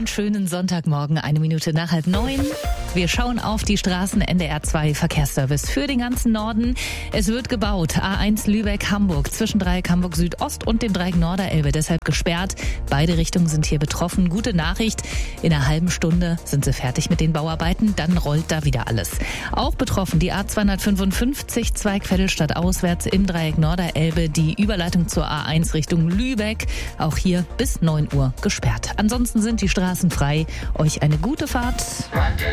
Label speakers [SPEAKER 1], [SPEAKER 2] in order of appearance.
[SPEAKER 1] wunderschönen Sonntagmorgen, 1 Minute nach 8:30. Wir schauen auf die Straßen NDR 2 Verkehrsservice für den ganzen Norden. Es wird gebaut. A1 Lübeck-Hamburg zwischen Dreieck Hamburg Südost und dem Dreieck Norderelbe deshalb gesperrt. Beide Richtungen sind hier betroffen. Gute Nachricht, in einer halben Stunde sind sie fertig mit den Bauarbeiten. Dann rollt da wieder alles. Auch betroffen die A255 Zweig-Vettelstadt auswärts im Dreieck Norderelbe. Die Überleitung zur A1 Richtung Lübeck. Auch hier bis 9 Uhr gesperrt. Ansonsten sind die Straßen frei. Euch eine gute Fahrt.